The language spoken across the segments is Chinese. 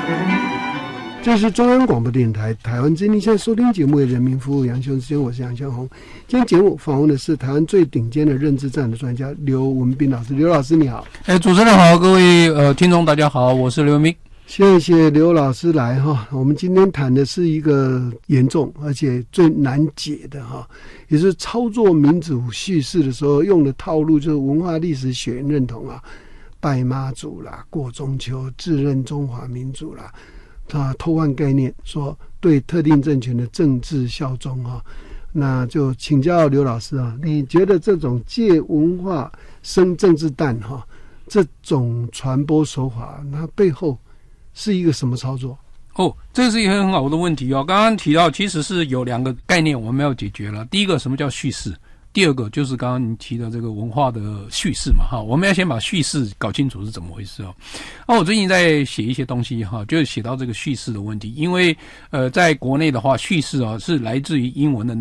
这是中央广播电台台湾之音，现在收听节目为人民服务，杨雄时间，我是杨雄宏。今天节目访问的是台湾最顶尖的认知战的专家刘文彬老师。刘老师你好。 主持人好，各位听众大家好，我是刘文彬。 谢谢刘老师来哈。我们今天谈的是一个严重而且最难解的哈，也是操作民主叙事的时候用的套路，就是文化历史血缘认同啊，拜妈祖啦，过中秋，自认中华民族啦。偷换概念，说对特定政权的政治效忠啊，那就请教刘老师啊，你觉得这种借文化生政治弹哈，这种传播手法，那背后是一个什么操作？ 这是一个很好的问题哦。刚刚提到，其实是有两个概念我们要解决了。第一个，什么叫叙事？第二个就是刚刚你提的这个文化的叙事嘛，哈，我们要先把叙事搞清楚是怎么回事哦。我最近在写一些东西哈，就是写到这个叙事的问题，因为在国内的话，叙事啊是来自于英文的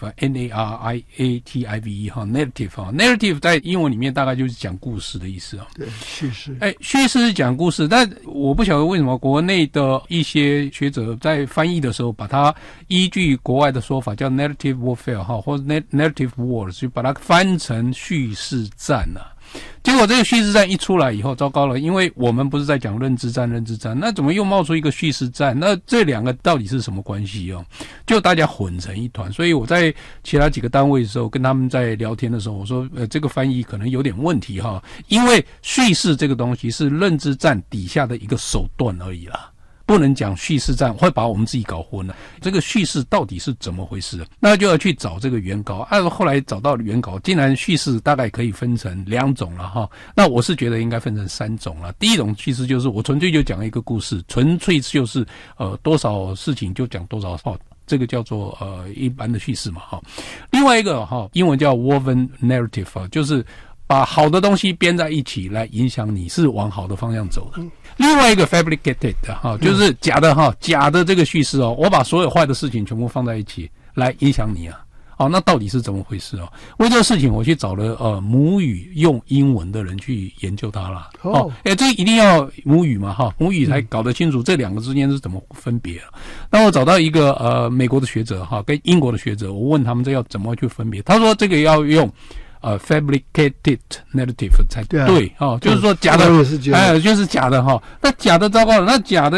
narrative，N-A-R-I-A-T-I-V-E 哈 ，narrative 啊 ，narrative 在英文里面大概就是讲故事的意思啊。 对，叙事。 叙事是讲故事，但我不晓得为什么国内的一些学者在翻译的时候，把它依据国外的说法叫 narrative warfare 哈，或者 narrative war。就把它翻成叙事战啊，结果这个叙事战一出来以后，糟糕了，因为我们不是在讲认知战，那怎么又冒出一个叙事战？那这两个到底是什么关系哦？就大家混成一团。所以我在其他几个单位的时候，跟他们在聊天的时候，我说这个翻译可能有点问题哈，因为叙事这个东西是认知战底下的一个手段而已啦。不能讲叙事战，会把我们自己搞混了。这个叙事到底是怎么回事？那就要去找这个原稿。后来找到原稿，竟然叙事大概可以分成2种了哈。那我是觉得应该分成3种了。第一种叙事就是我纯粹就讲一个故事，纯粹就是多少事情就讲多少话。这个叫做一般的叙事嘛哈。另外一个哈，英文叫 woven narrative， 就是把好的东西编在一起来影响你是往好的方向走的。另外一个 fabricated 哈，就是假的哈，假的这个叙事哦，我把所有坏的事情全部放在一起来影响你啊。那到底是怎么回事哦？为这个事情我去找了母语用英文的人去研究它啦。这一定要母语嘛哈，母语才搞得清楚这两个之间是怎么分别。那我找到一个美国的学者哈，跟英国的学者，我问他们这要怎么去分别，他说这个要用fabricated narrative 才对，就是说假的，就是假的哈。那假的糟糕了，那假的